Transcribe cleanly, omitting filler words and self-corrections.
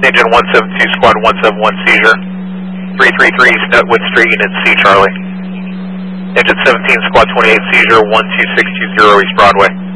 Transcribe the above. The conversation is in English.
Engine 172, Squad 171, seizure. 333 East Nutwood Street, Unit C, Charlie. Engine 17, Squad 28, seizure, 12620 East Broadway.